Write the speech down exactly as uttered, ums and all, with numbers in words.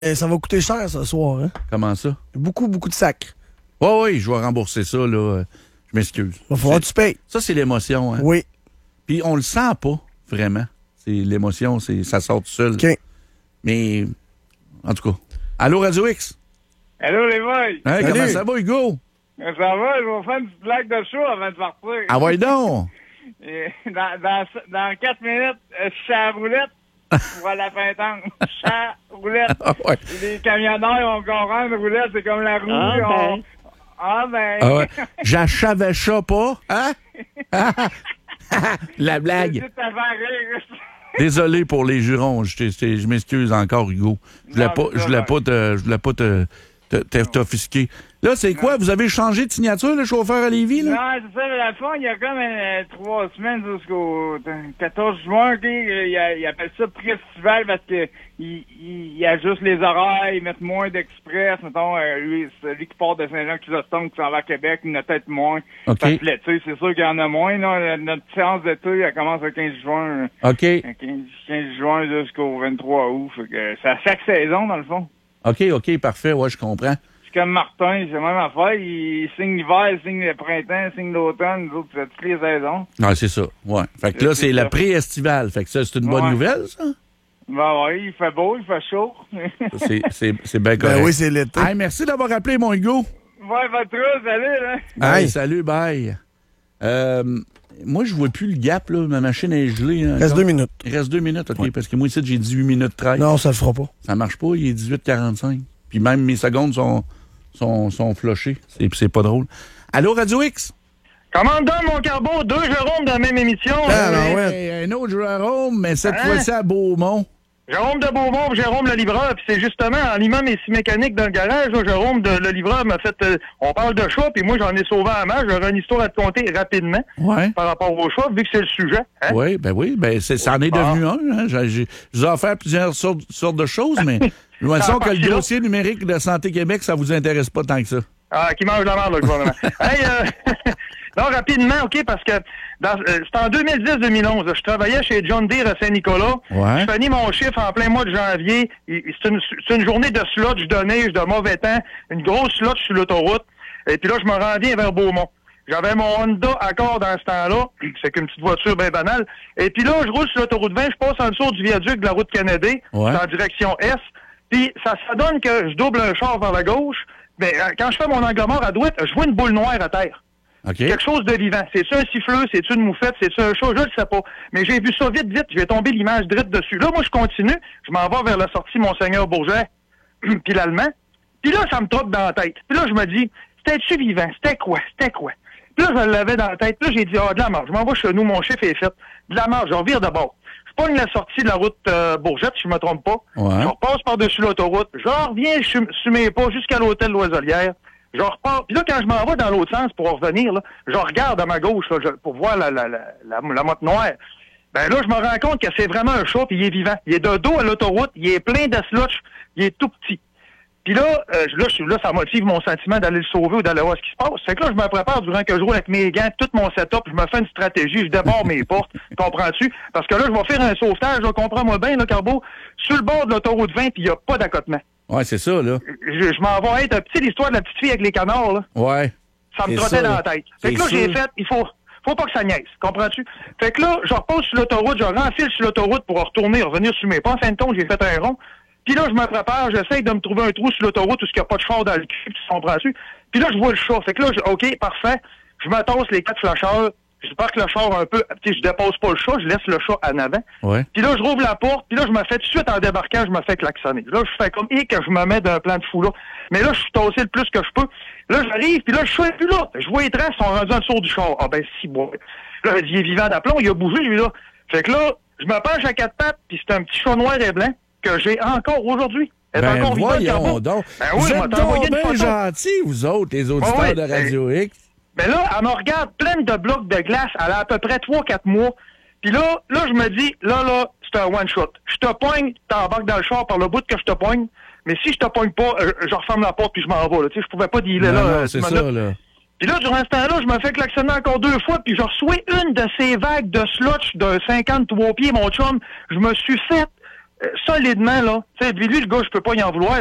Eh, ça va coûter cher ce soir. Hein? Comment ça? Beaucoup, beaucoup de sacs. Oui, oui, je vais rembourser ça, là. Je m'excuse. Il va falloir que tu payes. Ça, c'est l'émotion, hein? Oui. Puis on le sent pas, vraiment. C'est l'émotion, c'est ça sort tout seul. OK. Mais, en tout cas. Allô, Radio X? Allô, les boys? Hein, Salut. comment ça va, Hugo? Ça va, je vais faire une petite blague de show avant de partir. Ah ouais, donc! Et dans, dans, dans quatre minutes, euh, je suis à la roulette pour aller à la Pintante. Je suis à la roulette. Ah ouais. Les camionneurs vont comprendre, roulette, c'est comme la roue. Ah, on- ben. Ah ben. Ah ouais. J'achavais ça pas, hein? La blague. C'est ta rire. Désolé pour les jurons. Je, t'ai- je m'excuse encore, Hugo. Je voulais Non, pas, mais je ça voulais va. pas te, je voulais pas te, te- te- t'offusquer. Là, c'est quoi? Vous avez changé de signature, le chauffeur à Lévis, là? Non, c'est ça, mais dans le fond, il y a comme euh, trois semaines jusqu'au quatorze juin, OK, il, a- il appelle ça prix estival parce que il, il, il ajuste les horaires, ils mettent moins d'express, mettons, euh, lui, celui qui part de Saint-Jean-Chrysostome qui s'en va à Québec, il en a peut-être moins. OK. Parce que l'été, c'est sûr qu'il y en a moins, là. La- Notre séance d'été, elle commence le quinze juin, OK. euh, quinze, quinze juin jusqu'au vingt-trois août, fait que c'est à chaque saison, dans le fond. OK, OK, parfait. Ouais, je comprends. C'est comme Martin, c'est la même affaire. Il signe l'hiver, il signe le printemps, il signe l'automne. Nous autres, c'est toutes les saisons. Ah, c'est ça. Ouais. Fait que là, C'est c'est ça. le pré-estival. Fait que ça, c'est une bonne Ouais. nouvelle, ça? Ben oui, il fait beau, il fait chaud. C'est, c'est, c'est bien correct. Ben oui, c'est l'été. Hey, merci d'avoir appelé, mon Hugo. Ouais, pas trop, salut, là. Hey, Hey. salut, bye. Euh, moi, je vois plus le gap, là. Ma machine est gelée. hein, Reste encore. deux minutes. Il reste deux minutes, OK. Ouais. Parce que moi, ici, j'ai dix-huit minutes treize. Non, ça le fera pas. Ça marche pas, il est dix-huit quarante-cinq. Puis même mes secondes sont, sont, sont flochées. C'est, c'est pas drôle. Allô, Radio X? Commande donc, mon carbo, deux Jérôme dans la même émission. Ah, Euh, non, ouais. Hey, un autre Jérôme, mais cette Hein? fois-ci à Beaumont. Jérôme de Beaumont, puis Jérôme le livreur, puis c'est justement en limant mes six mécaniques dans le garage, là, Jérôme de, le livreur m'a fait, euh, on parle de chat, puis moi j'en ai sauvé un match, j'aurais une histoire à te conter rapidement Ouais. par rapport au chat, vu que c'est le sujet. Hein? Oui, ben oui, ben c'est, ça en est Ah. devenu un. Hein. J'ai, j'ai, je vous ai offert plusieurs sortes, sortes de choses, mais j'ai l'impression que le parti là. dossier numérique de Santé Québec, ça vous intéresse pas tant que ça. Ah, qui mange la merde, le gouvernement. Hey, euh, non, rapidement, OK, parce que dans, euh, c'était en deux mille dix deux mille onze. Je travaillais chez John Deere à Saint-Nicolas. Ouais. Je finis mon chiffre en plein mois de janvier. Il- il- C'est une, c'est une journée de slotch, de neige, de mauvais temps. Une grosse slotch sur l'autoroute. Et puis là, je me rends bien vers Beaumont. J'avais mon Honda Accord dans ce temps-là. C'est qu'une petite voiture bien banale. Et puis là, je roule sur l'autoroute vingt. Je passe en dessous du viaduc de la route Kennedy. Ouais. C'est en direction S. Puis ça, ça donne que je double un char vers la gauche. Mais euh, quand je fais mon angle mort à droite, je vois une boule noire à terre. OK? Quelque chose de vivant. C'est-tu un siffleur? C'est-tu une moufette? C'est-tu un chat? Je le sais pas. Mais j'ai vu ça vite, vite. Je vais tomber l'image direct dessus. Là, moi, je continue. Je m'en vais vers la sortie Monseigneur Bourget, puis l'Allemand. Puis là, ça me trotte dans la tête. Puis là, je me dis, c'était-tu vivant? C'était quoi? C'était quoi? Puis là, je l'avais dans la tête. Puis là, j'ai dit, ah, de la marge. Je m'en vais chez nous. Mon chiffre est fait. De la marge. Je revire de bord. Je pogne la sortie de la route euh, Bourgette, si je me trompe pas. Ouais. Je repasse par-dessus l'autoroute. Je reviens sur sur mes pas jusqu'à l'hôtel Loiselière. Je repars. Puis là, quand je m'en vais dans l'autre sens pour revenir, là, je regarde à ma gauche là, je- pour voir la, la, la, la, la motte noire. Ben là, je me rends compte que c'est vraiment un chat, puis il est vivant. Il est de dos à l'autoroute, il est plein de slotch, il est tout petit. Puis là, euh, là, je suis là, ça motive mon sentiment d'aller le sauver ou d'aller voir ce qui se passe. Fait que là, je me prépare durant que je roule avec mes gants, tout mon setup, je me fais une stratégie, je débarre mes portes, comprends-tu? Parce que là, je vais faire un sauvetage, là, comprends-moi bien, là, Carbo, sur le bord de l'autoroute vingt, puis il n'y a pas d'accotement. Ouais, c'est ça, là. Je, je m'en vais être, tu sais, l'histoire de la petite fille avec les canards, là, Ouais. ça me C'est trottait ça, dans là. la tête. Fait que là, C'est j'ai sûr. fait, il faut, faut pas que ça niaise, comprends-tu? Fait que là, je repose sur l'autoroute, je renfile sur l'autoroute pour retourner, revenir sur mes pas. En fin de compte, j'ai fait un rond. Puis là, je me prépare, j'essaye de me trouver un trou sur l'autoroute où il n'y a pas de char dans le cul, tu comprends-tu? Puis là, je vois le chat. Fait que là, je, OK, parfait. Je me tasse les quatre flasheurs. Je parque le char un peu. Tu sais, je dépose pas le chat, je laisse le chat en avant. Ouais. Puis là, je rouvre la porte, puis là, je me fais tout de suite en débarquant, je me fais klaxonner. Là, je fais comme, et que je me mets d'un plan de fou là. Mais là, je suis tassé le plus que je peux. Là, j'arrive, puis là, je suis plus là. Je vois les traces, ils sont rendus en dessous du char. Ah ben, si, bon. Là, il est vivant d'aplomb, il a bougé, lui, là. Fait que là, je me penche à quatre pattes, puis c'est un petit chat noir et blanc que j'ai encore aujourd'hui. Elle est Ben encore vivante, voyons Carbo. donc. Ben oui, vous on êtes t'a envoyé donc une bien photo. gentils, vous autres, les auditeurs Ouais, ouais. de Radio X. Mais là, elle me regarde pleine de blocs de glace. Elle a à peu près trois quatre mois. Puis là, là, je me dis, là, là, c'est un one-shot. Je te poigne, t'embarques dans le char par le bout que je te poigne. Mais si je te pogne pas, euh, je referme la porte puis je m'en vais. Là. Tu sais, je pouvais pas dealer Non, là. non, euh, c'est ce ça, moment-là. là. Puis là, durant ce temps-là, je me fais klaxonner encore deux fois, puis je reçois une de ces vagues de slotch de cinquante-trois pieds, mon chum. Je me suis fait euh, solidement, là. Tu sais, lui, le gars, je peux pas y en vouloir.